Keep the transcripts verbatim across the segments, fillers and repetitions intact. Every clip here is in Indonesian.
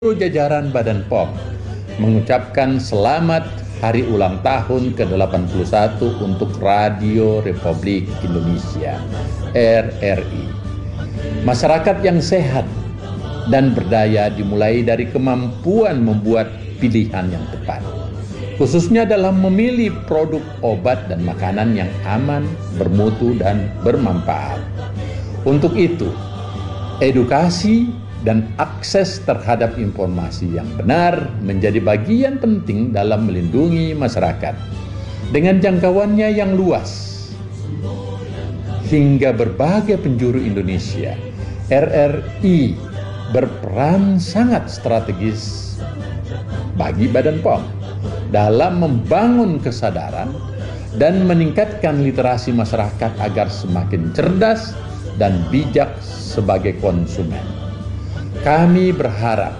jajaran Badan P O M mengucapkan selamat Hari Ulang Tahun ke delapan puluh satu untuk Radio Republik Indonesia R R I. Masyarakat yang sehat dan berdaya dimulai dari kemampuan membuat pilihan yang tepat, khususnya dalam memilih produk obat dan makanan yang aman, bermutu, dan bermanfaat. Untuk itu, edukasi dan akses terhadap informasi yang benar menjadi bagian penting dalam melindungi masyarakat. Dengan jangkauannya yang luas hingga berbagai penjuru Indonesia, R R I berperan sangat strategis bagi Badan P O M dalam membangun kesadaran dan meningkatkan literasi masyarakat agar semakin cerdas dan bijak sebagai konsumen. Kami berharap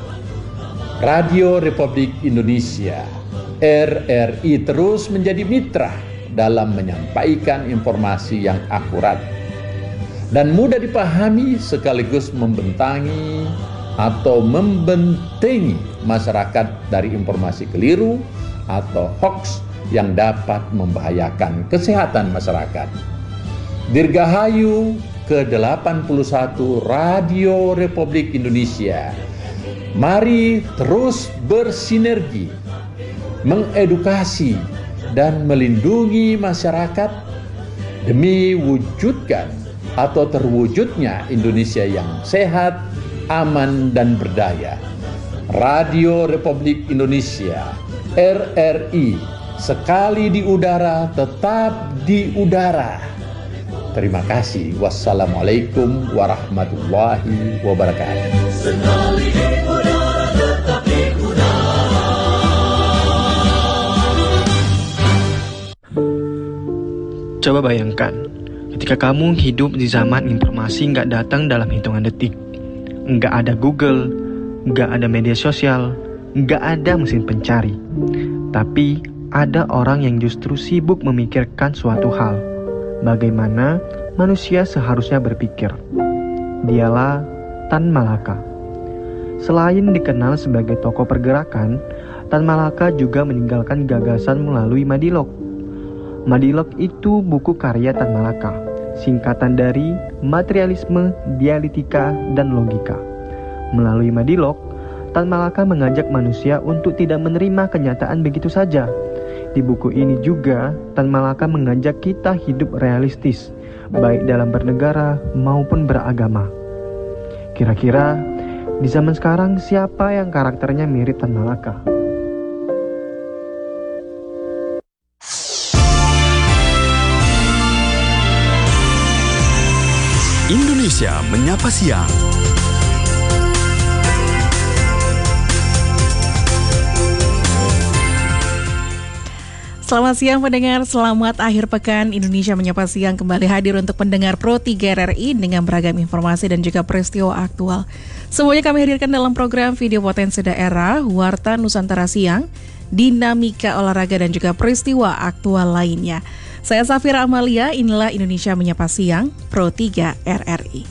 Radio Republik Indonesia R R I terus menjadi mitra dalam menyampaikan informasi yang akurat dan mudah dipahami sekaligus membentangi atau membentengi masyarakat dari informasi keliru atau hoax yang dapat membahayakan kesehatan masyarakat. Dirgahayu ke delapan puluh satu Radio Republik Indonesia. Mari terus bersinergi, mengedukasi dan melindungi masyarakat demi wujudkan atau terwujudnya Indonesia yang sehat, aman, dan berdaya. Radio Republik Indonesia R R I sekali di udara tetap di udara. Terima kasih. Wassalamualaikum warahmatullahi wabarakatuh. Sekali di udara, tetap di udara. Coba bayangkan, ketika kamu hidup di zaman informasi nggak datang dalam hitungan detik. Nggak ada Google, nggak ada media sosial, nggak ada mesin pencari. Tapi ada orang yang justru sibuk memikirkan suatu hal. Bagaimana manusia seharusnya berpikir. Dialah Tan Malaka. Selain dikenal sebagai tokoh pergerakan, Tan Malaka juga meninggalkan gagasan melalui Madilog. Madilog itu buku karya Tan Malaka, singkatan dari materialisme, dialektika, dan logika. Melalui Madilog, Tan Malaka mengajak manusia untuk tidak menerima kenyataan begitu saja. Di buku ini juga, Tan Malaka mengajak kita hidup realistis, baik dalam bernegara maupun beragama. Kira-kira, di zaman sekarang siapa yang karakternya mirip Tan Malaka? Indonesia Menyapa Siang. Selamat siang pendengar, selamat akhir pekan. Indonesia Menyapa Siang kembali hadir untuk pendengar Pro tiga R R I dengan beragam informasi dan juga peristiwa aktual. Semuanya kami hadirkan dalam program Video Potensi Daerah, Warta Nusantara Siang, Dinamika Olahraga dan juga peristiwa aktual lainnya. Saya Safira Amalia, inilah Indonesia Menyapa Siang, Pro tiga R R I.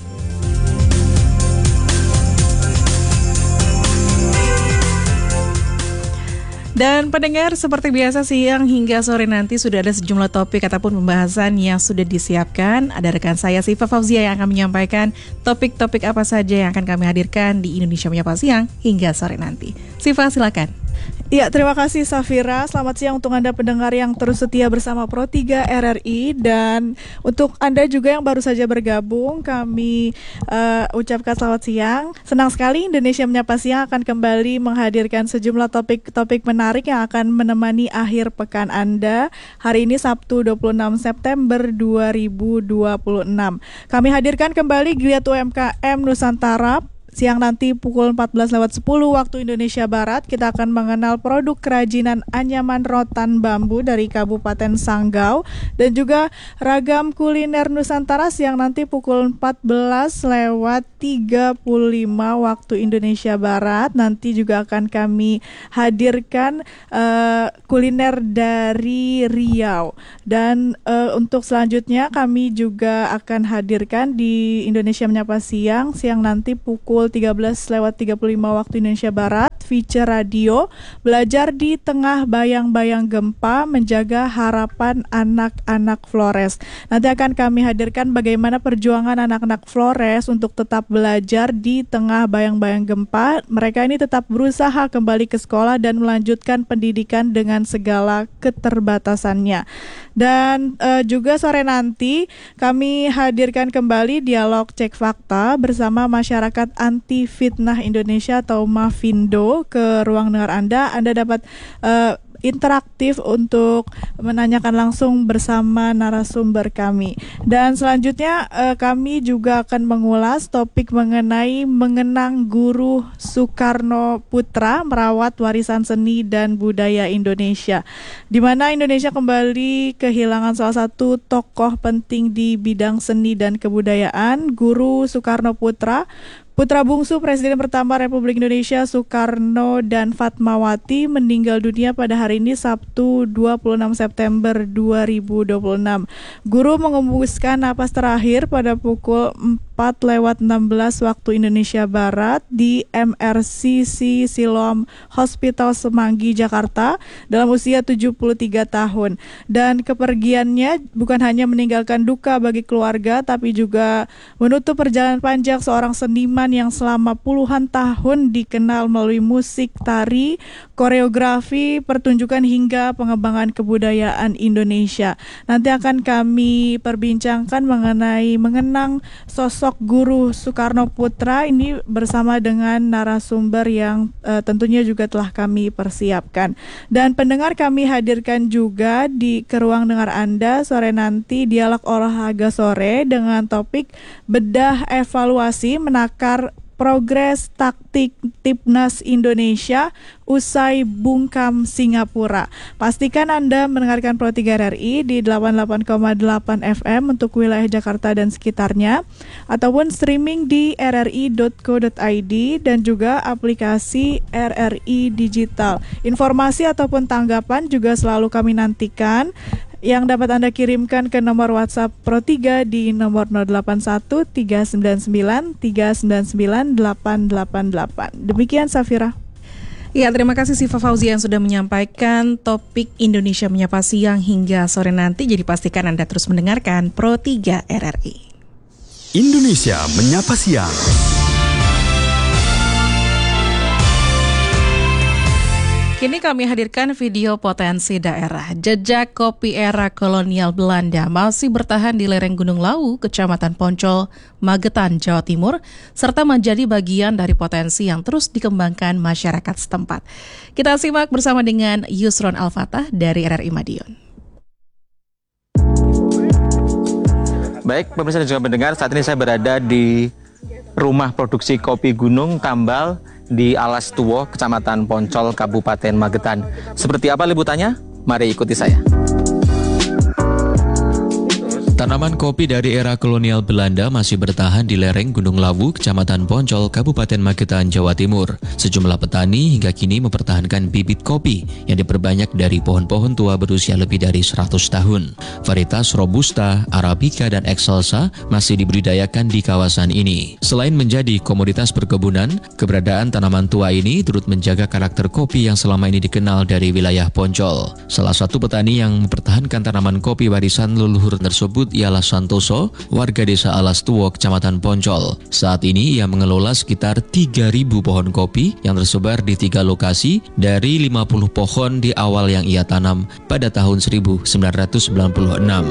Dan pendengar, seperti biasa siang hingga sore nanti sudah ada sejumlah topik ataupun pembahasan yang sudah disiapkan. Ada rekan saya Siva Fauzia yang akan menyampaikan topik-topik apa saja yang akan kami hadirkan di Indonesia Menyapa Siang hingga sore nanti. Siva, silakan. Ya, terima kasih Safira. Selamat siang untuk Anda pendengar yang terus setia bersama Pro tiga R R I. Dan untuk Anda juga yang baru saja bergabung, kami uh, ucapkan selamat siang. Senang sekali Indonesia Menyapa Siang akan kembali menghadirkan sejumlah topik-topik menarik yang akan menemani akhir pekan Anda. Hari ini Sabtu dua puluh enam September dua ribu dua puluh enam. Kami hadirkan kembali Geliat U M K M Nusantara. Siang nanti pukul empat belas lewat sepuluh waktu Indonesia Barat, kita akan mengenal produk kerajinan anyaman rotan bambu dari Kabupaten Sanggau dan juga ragam kuliner Nusantara siang nanti pukul empat belas lewat tiga puluh lima waktu Indonesia Barat. Nanti juga akan kami hadirkan uh, kuliner dari Riau. Dan uh, untuk selanjutnya kami juga akan hadirkan di Indonesia Menyapa Siang, siang nanti pukul pukul tiga belas lewat tiga puluh lima waktu Indonesia Barat. Feature radio, belajar di tengah bayang-bayang gempa, menjaga harapan anak-anak Flores. Nanti akan kami hadirkan bagaimana perjuangan anak-anak Flores untuk tetap belajar di tengah bayang-bayang gempa. Mereka ini tetap berusaha kembali ke sekolah dan melanjutkan pendidikan dengan segala keterbatasannya. Dan uh, juga sore nanti kami hadirkan kembali dialog cek fakta bersama Masyarakat Anti Fitnah Indonesia atau Mafindo ke ruang dengar Anda. Anda dapat uh, interaktif untuk menanyakan langsung bersama narasumber kami. Dan selanjutnya eh, kami juga akan mengulas topik mengenai mengenang Guru Soekarno Putra, merawat warisan seni dan budaya Indonesia, di mana Indonesia kembali kehilangan salah satu tokoh penting di bidang seni dan kebudayaan, Guru Soekarno Putra. Putra bungsu Presiden pertama Republik Indonesia Soekarno dan Fatmawati meninggal dunia pada hari ini Sabtu dua puluh enam September dua ribu dua puluh enam. Guru mengembuskan napas terakhir pada pukul empat lewat enam belas waktu Indonesia Barat di M R C C Siloam Hospital Semanggi, Jakarta dalam usia tujuh puluh tiga tahun. Dan kepergiannya bukan hanya meninggalkan duka bagi keluarga, tapi juga menutup perjalanan panjang seorang seniman yang selama puluhan tahun dikenal melalui musik, tari, koreografi, pertunjukan hingga pengembangan kebudayaan Indonesia. Nanti akan kami perbincangkan mengenai mengenang sosok Guru Soekarno Putra ini bersama dengan narasumber yang uh, tentunya juga telah kami persiapkan. Dan pendengar, kami hadirkan juga di ke ruang dengar Anda sore nanti dialog olahraga sore dengan topik bedah evaluasi menakar progres taktik Timnas Indonesia usai bungkam Singapura. Pastikan Anda mendengarkan Pro tiga R R I di delapan puluh delapan koma delapan F M untuk wilayah Jakarta dan sekitarnya, ataupun streaming di r r i dot co dot i d dan juga aplikasi R R I Digital. Informasi ataupun tanggapan juga selalu kami nantikan, yang dapat Anda kirimkan ke nomor WhatsApp Pro tiga di nomor nol delapan satu tiga sembilan sembilan tiga sembilan sembilan delapan delapan delapan. Demikian Safira. Ya, terima kasih Siva Fauzi yang sudah menyampaikan topik Indonesia Menyapa Siang hingga sore nanti. Jadi pastikan Anda terus mendengarkan Pro tiga R R I. Indonesia Menyapa Siang. Kini kami hadirkan video potensi daerah. Jejak kopi era kolonial Belanda masih bertahan di lereng Gunung Lawu, Kecamatan Poncol, Magetan, Jawa Timur, serta menjadi bagian dari potensi yang terus dikembangkan masyarakat setempat. Kita simak bersama dengan Yusron Al-Fatah dari R R I Madiun. Baik, pemirsa dan juga pendengar, saat ini saya berada di rumah produksi kopi Gunung Tambal di Alas Tuwo, Kecamatan Poncol, Kabupaten Magetan. Seperti apa liputannya? Mari ikuti saya. Tanaman kopi dari era kolonial Belanda masih bertahan di lereng Gunung Lawu, Kecamatan Poncol, Kabupaten Magetan, Jawa Timur. Sejumlah petani hingga kini mempertahankan bibit kopi yang diperbanyak dari pohon-pohon tua berusia lebih dari seratus tahun. Varietas Robusta, Arabica, dan Excelsa masih dibudidayakan di kawasan ini. Selain menjadi komoditas perkebunan, keberadaan tanaman tua ini turut menjaga karakter kopi yang selama ini dikenal dari wilayah Poncol. Salah satu petani yang mempertahankan tanaman kopi warisan leluhur tersebut ialah Santoso, warga desa Alas Tuwo, Kecamatan Poncol. Saat ini ia mengelola sekitar tiga ribu pohon kopi yang tersebar di tiga lokasi dari lima puluh pohon di awal yang ia tanam pada tahun seribu sembilan ratus sembilan puluh enam.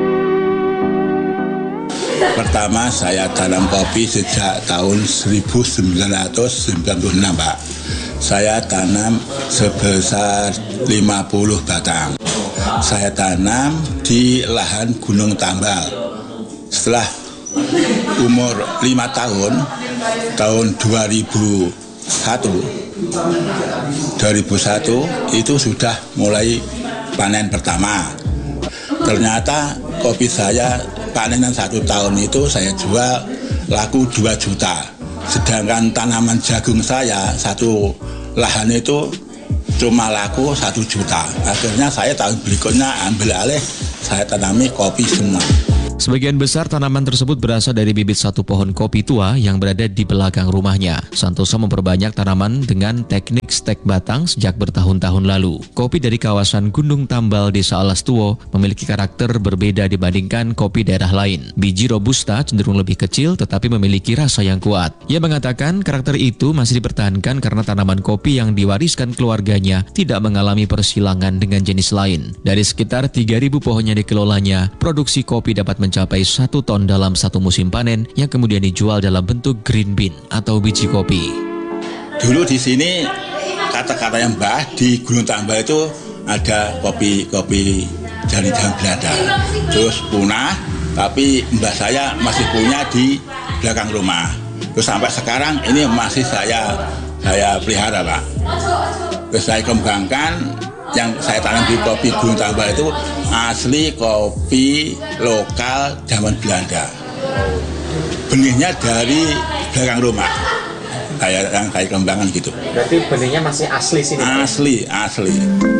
Pertama saya tanam kopi sejak tahun seribu sembilan ratus sembilan puluh enam, Pak. Saya tanam sebesar lima puluh batang. Saya tanam di lahan Gunung Tambal. Setelah umur lima tahun, tahun dua ribu satu, dua ribu satu itu sudah mulai panen pertama. Ternyata kopi saya panenan satu tahun itu saya jual laku dua juta. Sedangkan tanaman jagung saya satu lahan itu cuma laku satu juta. Akhirnya saya tahun berikutnya ambil alih, saya tanami kopi semua. Sebagian besar tanaman tersebut berasal dari bibit satu pohon kopi tua yang berada di belakang rumahnya. Santoso memperbanyak tanaman dengan teknik stek batang sejak bertahun-tahun lalu. Kopi dari kawasan Gunung Tambal, Desa Alas Tuwo memiliki karakter berbeda dibandingkan kopi daerah lain. Biji Robusta cenderung lebih kecil tetapi memiliki rasa yang kuat. Ia mengatakan karakter itu masih dipertahankan karena tanaman kopi yang diwariskan keluarganya tidak mengalami persilangan dengan jenis lain. Dari sekitar tiga ribu pohon yang dikelolanya, produksi kopi dapat mencapai satu ton dalam satu musim panen yang kemudian dijual dalam bentuk green bean atau biji kopi. Dulu di sini kata-katanya Mbah di Gunung Tambal itu ada kopi-kopi dari zaman Belanda. Terus punah, tapi Mbah saya masih punya di belakang rumah. Terus sampai sekarang ini masih saya saya pelihara, Pak. Terus saya kembangkan. Yang saya tanam di kopi Gunung Tambal itu asli kopi lokal zaman Belanda. Benihnya dari belakang rumah. Saya yang saya kembangkan gitu. Berarti benihnya masih asli sini? Asli, asli.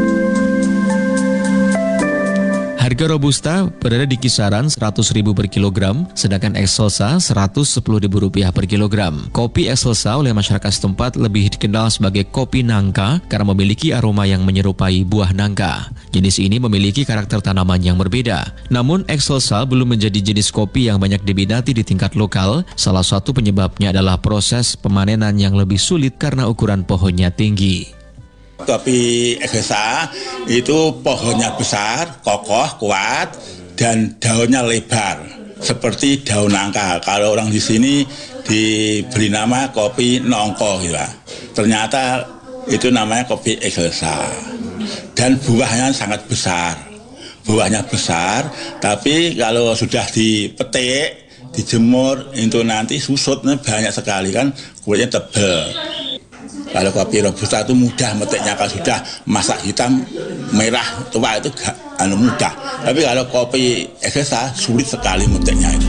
Harga Robusta berada di kisaran seratus ribu per kilogram, sedangkan Excelsa seratus sepuluh ribu rupiah per kilogram. Kopi Excelsa oleh masyarakat setempat lebih dikenal sebagai kopi nangka karena memiliki aroma yang menyerupai buah nangka. Jenis ini memiliki karakter tanaman yang berbeda. Namun Excelsa belum menjadi jenis kopi yang banyak diminati di tingkat lokal. Salah satu penyebabnya adalah proses pemanenan yang lebih sulit karena ukuran pohonnya tinggi. Kopi Excelsa itu pohonnya besar, kokoh, kuat, dan daunnya lebar seperti daun nangka. Kalau orang di sini diberi nama kopi nongko, ya. Ternyata itu namanya kopi Excelsa. Dan buahnya sangat besar, buahnya besar. Tapi kalau sudah dipetik, dijemur, itu nanti susutnya banyak sekali kan, kulitnya tebal. Kalau kopi Robusta itu mudah metiknya, kalau sudah masak hitam, merah, tua itu gak anu mudah. Tapi kalau kopi Excelsa sulit sekali metiknya itu.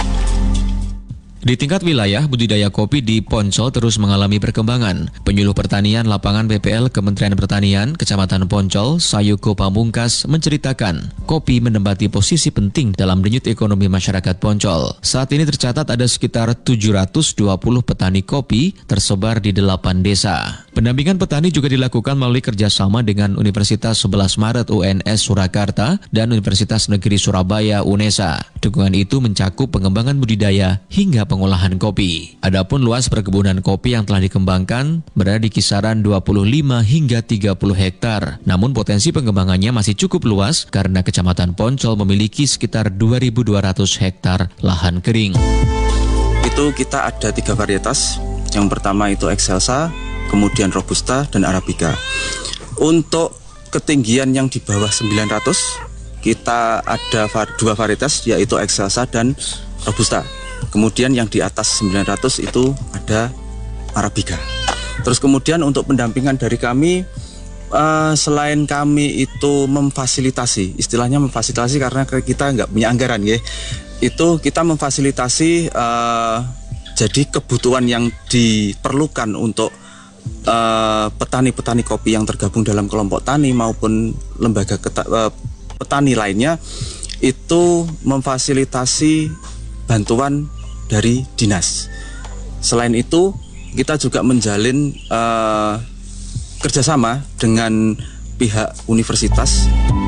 Di tingkat wilayah, budidaya kopi di Poncol terus mengalami perkembangan. Penyuluh Pertanian Lapangan B P L Kementerian Pertanian, Kecamatan Poncol, Sayuko Pamungkas, menceritakan kopi menempati posisi penting dalam denyut ekonomi masyarakat Poncol. Saat ini tercatat ada sekitar tujuh ratus dua puluh petani kopi tersebar di delapan desa. Pendampingan petani juga dilakukan melalui kerjasama dengan Universitas sebelas Maret U N S Surakarta dan Universitas Negeri Surabaya UNESA. Dukungan itu mencakup pengembangan budidaya hingga pengolahan kopi. Adapun luas perkebunan kopi yang telah dikembangkan berada di kisaran dua puluh lima hingga tiga puluh hektar. Namun potensi pengembangannya masih cukup luas karena Kecamatan Poncol memiliki sekitar dua ribu dua ratus hektar lahan kering. Itu kita ada tiga varietas. Yang pertama itu Excelsa, kemudian Robusta dan Arabica. Untuk ketinggian yang di bawah sembilan ratus, kita ada var- dua varietas yaitu Excelsa dan Robusta. Kemudian yang di atas sembilan ratus itu ada Arabica. Terus kemudian untuk pendampingan dari kami, uh, selain kami itu memfasilitasi, istilahnya memfasilitasi karena kita nggak punya anggaran ya, itu kita memfasilitasi uh, jadi kebutuhan yang diperlukan untuk uh, petani-petani kopi yang tergabung dalam kelompok tani maupun lembaga keta- uh, petani lainnya, itu memfasilitasi bantuan dari dinas. Selain itu, kita juga menjalin uh, kerjasama dengan pihak universitas.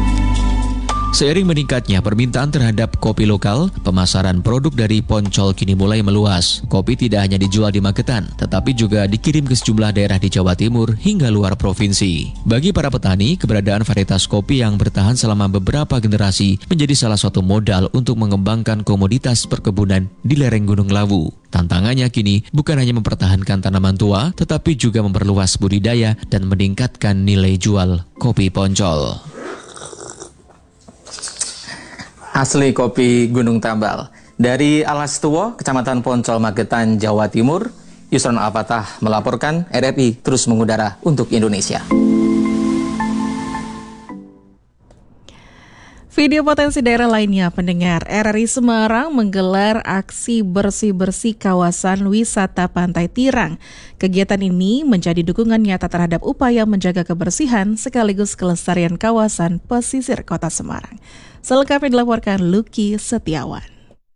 Seiring meningkatnya permintaan terhadap kopi lokal, pemasaran produk dari Poncol kini mulai meluas. Kopi tidak hanya dijual di Magetan, tetapi juga dikirim ke sejumlah daerah di Jawa Timur hingga luar provinsi. Bagi para petani, keberadaan varietas kopi yang bertahan selama beberapa generasi menjadi salah satu modal untuk mengembangkan komoditas perkebunan di lereng Gunung Lawu. Tantangannya kini bukan hanya mempertahankan tanaman tua, tetapi juga memperluas budidaya dan meningkatkan nilai jual kopi Poncol. Asli kopi Gunung Tambal. Dari Alas Tuwo, Kecamatan Poncol, Magetan, Jawa Timur, Yusron Al-Fatah melaporkan. R R I terus mengudara untuk Indonesia. Video potensi daerah lainnya, pendengar, R R I Semarang menggelar aksi bersih-bersih kawasan wisata Pantai Tirang. Kegiatan ini menjadi dukungan nyata terhadap upaya menjaga kebersihan sekaligus kelestarian kawasan pesisir Kota Semarang. Selengkapnya dilaporkan Lucky Setiawan.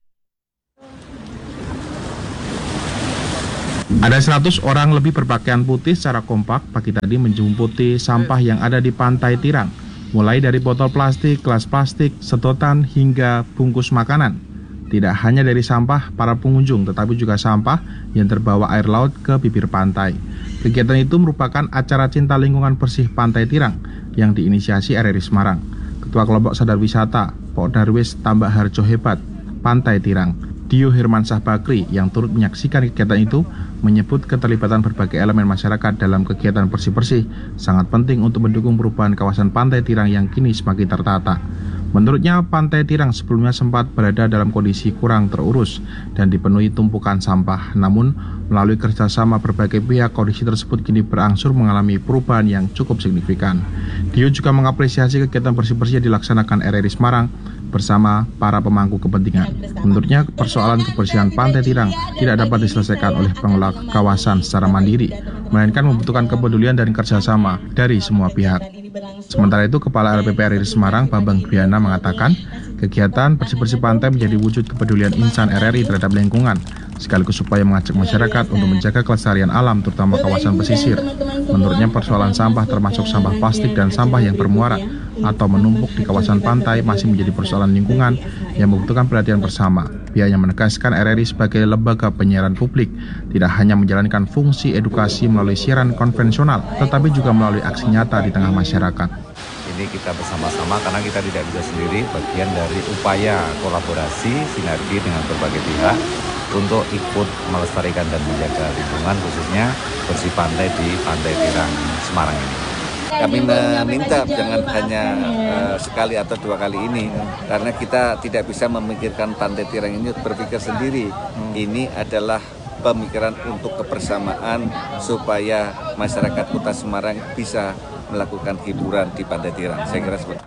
Ada seratus orang lebih berpakaian putih secara kompak pagi tadi menjumputi sampah yang ada di Pantai Tirang. Mulai dari botol plastik, gelas plastik, sedotan, hingga bungkus makanan. Tidak hanya dari sampah para pengunjung, tetapi juga sampah yang terbawa air laut ke bibir pantai. Kegiatan itu merupakan acara cinta lingkungan bersih Pantai Tirang yang diinisiasi R R I Semarang. Ketua Kelompok Sadar Wisata, Pak Darwis Tambak Harjo Hebat, Pantai Tirang, Dio Hirmansyah Bakri yang turut menyaksikan kegiatan itu menyebut keterlibatan berbagai elemen masyarakat dalam kegiatan bersih-bersih sangat penting untuk mendukung perubahan kawasan Pantai Tirang yang kini semakin tertata. Menurutnya, Pantai Tirang sebelumnya sempat berada dalam kondisi kurang terurus dan dipenuhi tumpukan sampah. Namun, melalui kerjasama berbagai pihak, kondisi tersebut kini berangsur mengalami perubahan yang cukup signifikan. Dio juga mengapresiasi kegiatan bersih-bersih yang dilaksanakan R R I Semarang bersama para pemangku kepentingan. Menurutnya, persoalan kebersihan Pantai Tirang tidak dapat diselesaikan oleh pengelola kawasan secara mandiri, melainkan membutuhkan kepedulian dan kerjasama dari semua pihak. Sementara itu, Kepala L P P R R I Semarang, Bambang Biana, mengatakan kegiatan bersih-bersih pantai menjadi wujud kepedulian insan R R I terhadap lingkungan, sekaligus supaya mengajak masyarakat untuk menjaga kelestarian alam, terutama kawasan pesisir. Menurutnya, persoalan sampah termasuk sampah plastik dan sampah yang bermuara atau menumpuk di kawasan pantai masih menjadi persoalan lingkungan yang membutuhkan perhatian bersama. Pihaknya menegaskan R R I sebagai lembaga penyiaran publik tidak hanya menjalankan fungsi edukasi melalui siaran konvensional, tetapi juga melalui aksi nyata di tengah masyarakat. Ini kita bersama-sama karena kita tidak bisa sendiri, bagian dari upaya kolaborasi, sinergi dengan berbagai pihak untuk ikut melestarikan dan menjaga lingkungan, khususnya bersih pantai di Pantai Tirang Semarang ini. Kami meminta jangan hanya uh, sekali atau dua kali ini, karena kita tidak bisa memikirkan Pantai Tirang ini berpikir sendiri. Hmm. Ini adalah pemikiran untuk kebersamaan supaya masyarakat Kota Semarang bisa melakukan hiburan di Pantai Tirang. Saya kira seperti itu.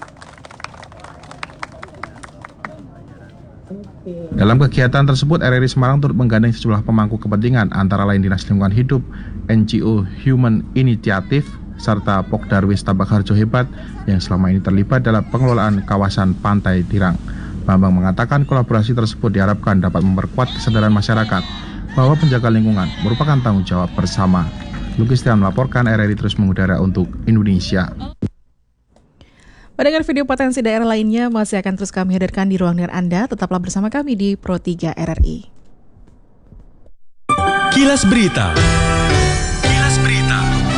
Dalam kegiatan tersebut, R R I Semarang turut menggandeng sejumlah pemangku kepentingan, antara lain Dinas Lingkungan Hidup, N G O Human Initiative, serta Pok Darwis Tambak Harjo Hebat yang selama ini terlibat dalam pengelolaan kawasan Pantai Tirang. Bambang mengatakan kolaborasi tersebut diharapkan dapat memperkuat kesadaran masyarakat bahwa penjaga lingkungan merupakan tanggung jawab bersama. Lucky Setiawan melaporkan, R R I terus mengudara untuk Indonesia. Pendengar, video potensi daerah lainnya masih akan terus kami hadirkan di ruang dengar Anda. Tetaplah bersama kami di Pro tiga R R I. Kilas Berita. Kilas Berita.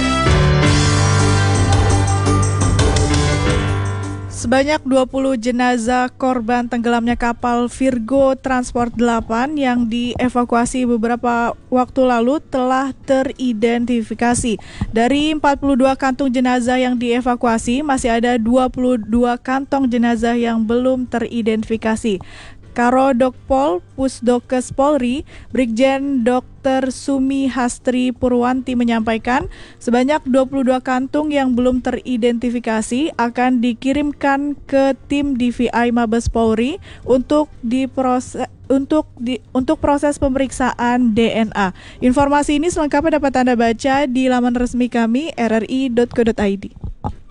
Sebanyak dua puluh jenazah korban tenggelamnya kapal Virgo Transport delapan yang dievakuasi beberapa waktu lalu telah teridentifikasi. Dari empat puluh dua kantung jenazah yang dievakuasi, masih ada dua puluh dua kantong jenazah yang belum teridentifikasi. Karodokpol Pusdokes Polri, Brigjen Dokter Sumi Hastri Purwanti menyampaikan sebanyak dua puluh dua kantung yang belum teridentifikasi akan dikirimkan ke tim D V I Mabes Polri untuk diproses untuk di, untuk proses pemeriksaan D N A. Informasi ini selengkapnya dapat Anda baca di laman resmi kami r r i dot co dot i d.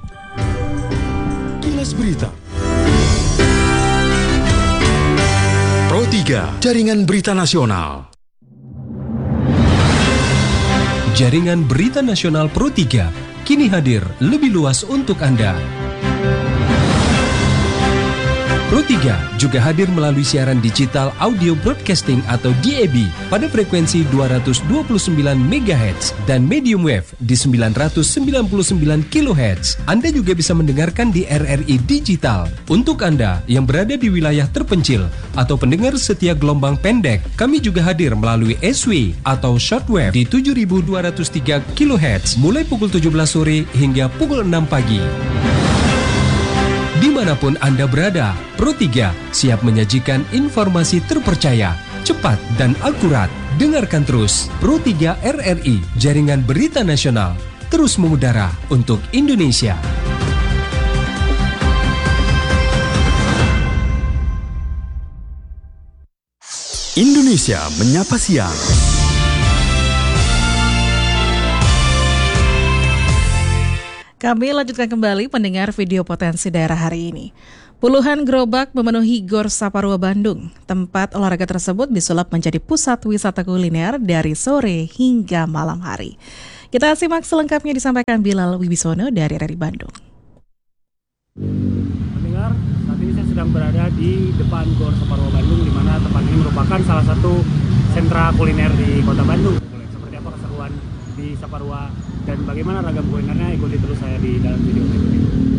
Kilas Berita. Pro tiga, Jaringan Berita Nasional. Jaringan Berita Nasional Pro tiga kini hadir lebih luas untuk Anda. Pro tiga juga hadir melalui siaran digital audio broadcasting atau D A B pada frekuensi dua ratus dua puluh sembilan megahertz dan medium wave di sembilan ratus sembilan puluh sembilan kilohertz. Anda juga bisa mendengarkan di R R I Digital. Untuk Anda yang berada di wilayah terpencil atau pendengar setia gelombang pendek, kami juga hadir melalui S W atau shortwave di tujuh ribu dua ratus tiga kilohertz mulai pukul tujuh belas sore hingga pukul enam pagi. Dimanapun Anda berada, Pro tiga siap menyajikan informasi terpercaya, cepat dan akurat. Dengarkan terus Pro tiga R R I, Jaringan Berita Nasional, terus mengudara untuk Indonesia. Indonesia Menyapa Siang. Kami lanjutkan kembali pendengar video potensi daerah hari ini. Puluhan gerobak memenuhi Gor Saparua Bandung. Tempat olahraga tersebut disulap menjadi pusat wisata kuliner dari sore hingga malam hari. Kita simak selengkapnya disampaikan Bilal Wibisono dari R R I Bandung. Pendengar, saat ini saya sedang berada di depan Gor Saparua Bandung, di mana tempat ini merupakan salah satu sentra kuliner di Kota Bandung. Seperti apa keseruan di Saparua dan bagaimana ragam kulinernya, ikuti terus saya di dalam video ini.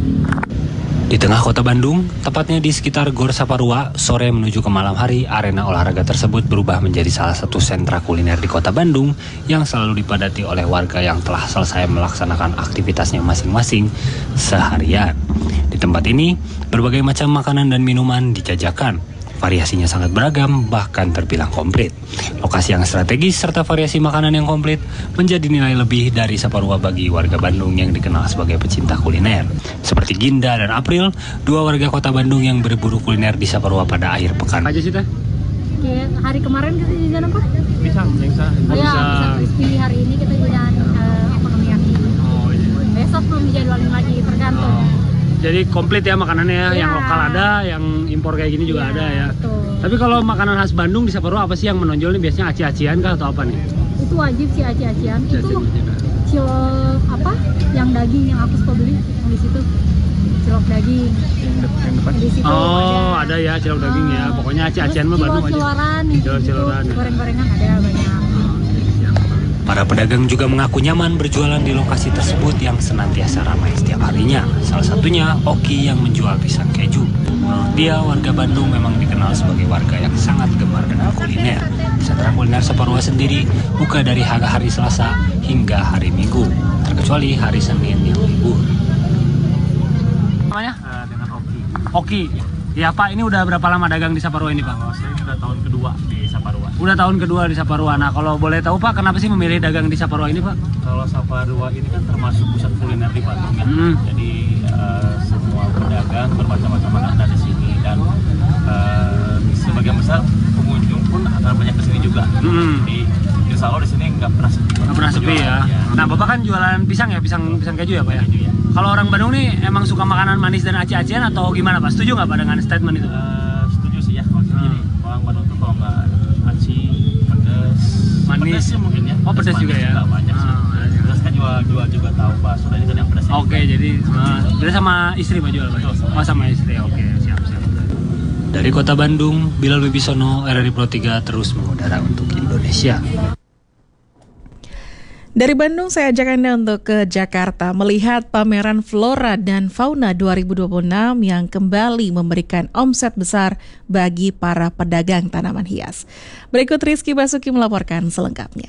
Di tengah kota Bandung, tepatnya di sekitar Gor Saparua, sore menuju ke malam hari, arena olahraga tersebut berubah menjadi salah satu sentra kuliner di kota Bandung yang selalu dipadati oleh warga yang telah selesai melaksanakan aktivitasnya masing-masing seharian. Di tempat ini, berbagai macam makanan dan minuman dijajakan. Variasinya sangat beragam, bahkan terbilang komplit. Lokasi yang strategis serta variasi makanan yang komplit menjadi nilai lebih dari Saparua bagi warga Bandung yang dikenal sebagai pecinta kuliner. Seperti Ginda dan April, dua warga kota Bandung yang berburu kuliner di Saparua pada akhir pekan. Aja sih teh? Hari kemarin kita jajan apa? Pisang, pisang. Oh, ya, pisang crispy. Hari ini kita jajan uh, okonomiyaki. Oh, iya. Besok belum dijadwalin lagi, tergantung. Oh. Jadi komplit ya makanannya ya, yang lokal ada, yang impor kayak gini juga ya, ada ya. Betul. Tapi kalau makanan khas Bandung di Saparua apa sih yang menonjol nih? Biasanya aci-acian kah atau apa nih? Itu wajib sih aci-acian. Itu cilok apa? Yang daging yang aku suka beli yang di situ. Cilok daging. Di situ oh, ada. ada ya cilok daging ya. Pokoknya aci-acian mah Bandung aja. Cilok-ciloran, cilok-ciloran. Goreng-gorengan ada banyak. Para pedagang juga mengaku nyaman berjualan di lokasi tersebut yang senantiasa ramai setiap harinya. Salah satunya Oki yang menjual pisang keju. Menurut dia, warga Bandung memang dikenal sebagai warga yang sangat gemar dengan kuliner. Sentra kuliner Saparua sendiri buka dari hari Selasa hingga hari Minggu, terkecuali hari Senin yang libur. Namanya? Uh, dengan Oki. Oki. Ya Pak, ini udah berapa lama dagang di Saparua ini Pak? Oh, saya udah tahun kedua di Saparua. Udah tahun kedua di Saparua. Nah, kalau boleh tahu Pak, kenapa sih memilih dagang di Saparua ini Pak? Kalau Saparua ini kan termasuk pusat kuliner di Bandung ya. Hmm. Jadi uh, semua pedagang bermacam-macam makanan ada di sini dan uh, sebagian besar pengunjung pun akan banyak kesini juga. Hmm. Di Insya Allah di sini nggak pernah sepi. Nggak pernah sepi ya. ya. Nah, Bapak kan jualan pisang ya, pisang pisang keju ya Pak ya? Keju ya. Kalau orang Bandung nih emang suka makanan manis dan aci-acian atau gimana Pak? Setuju nggak Pak dengan statement itu? Uh, setuju sih ya. Maksudnya hmm. orang Bandung tuh kalau nggak aci, pedas, manis pedas sih mungkin ya. Oh pedas, pedas juga ya? Juga banyak sih. Hmm. Pedas kan jual jual juga tahu bakso dan itu kan yang pedas. Oke okay, jadi uh, sama istri Pak jual Pak? Oh sama istri, oke okay, siap siap. Dari kota Bandung, Bilal Wibisono, R R I Pro tiga terus mengudara untuk Indonesia. Dari Bandung saya ajak Anda untuk ke Jakarta melihat pameran Flora dan Fauna dua ribu dua puluh enam yang kembali memberikan omset besar bagi para pedagang tanaman hias. Berikut Rizky Basuki melaporkan selengkapnya.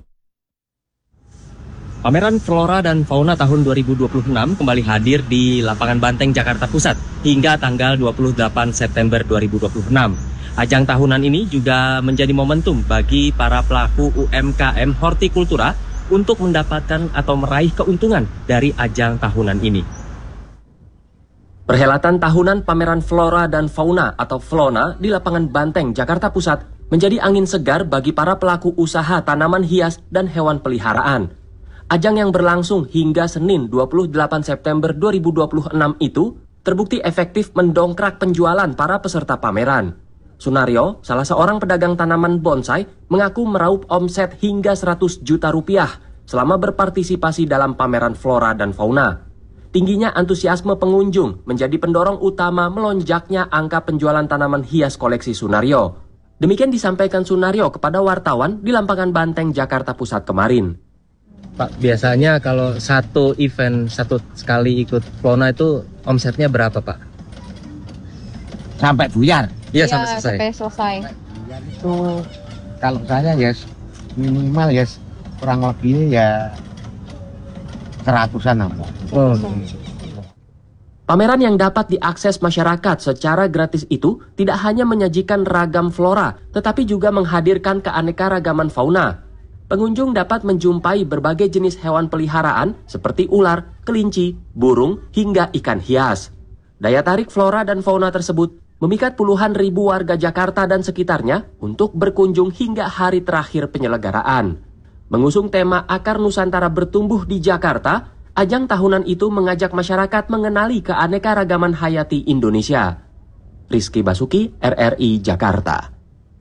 Pameran Flora dan Fauna tahun dua ribu dua puluh enam kembali hadir di Lapangan Banteng, Jakarta Pusat hingga tanggal dua puluh delapan September dua ribu dua puluh enam. Ajang tahunan ini juga menjadi momentum bagi para pelaku U M K M hortikultura untuk mendapatkan atau meraih keuntungan dari ajang tahunan ini. Perhelatan tahunan pameran Flora dan Fauna atau Flona di Lapangan Banteng, Jakarta Pusat menjadi angin segar bagi para pelaku usaha tanaman hias dan hewan peliharaan. Ajang yang berlangsung hingga Senin dua puluh delapan September dua ribu dua puluh enam itu terbukti efektif mendongkrak penjualan para peserta pameran. Sunario, salah seorang pedagang tanaman bonsai, mengaku meraup omset hingga seratus juta rupiah selama berpartisipasi dalam pameran Flora dan Fauna. Tingginya antusiasme pengunjung menjadi pendorong utama melonjaknya angka penjualan tanaman hias koleksi Sunario. Demikian disampaikan Sunario kepada wartawan di Lapangan Banteng, Jakarta Pusat kemarin. Pak, biasanya kalau satu event, satu sekali ikut Flora itu omsetnya berapa Pak? Sampai buyar? Iya, sampai selesai. Sampai selesai. Itu kalau saya ya minimal ya kurang lebih ya seratusan apa. Oh. Pameran yang dapat diakses masyarakat secara gratis itu tidak hanya menyajikan ragam flora, tetapi juga menghadirkan keanekaragaman fauna. Pengunjung dapat menjumpai berbagai jenis hewan peliharaan seperti ular, kelinci, burung, hingga ikan hias. Daya tarik flora dan fauna tersebut memikat puluhan ribu warga Jakarta dan sekitarnya untuk berkunjung hingga hari terakhir penyelenggaraan. Mengusung tema Akar Nusantara Bertumbuh di Jakarta, ajang tahunan itu mengajak masyarakat mengenali keanekaragaman hayati Indonesia. Rizky Basuki, R R I Jakarta.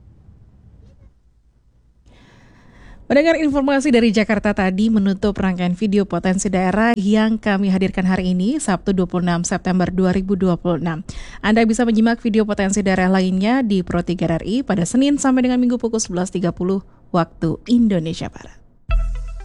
Mendengar informasi dari Jakarta tadi menutup rangkaian video potensi daerah yang kami hadirkan hari ini, Sabtu dua puluh enam September dua ribu dua puluh enam. Anda bisa menyimak video potensi daerah lainnya di Pro tiga R R I pada Senin sampai dengan Minggu pukul sebelas tiga puluh waktu Indonesia Barat.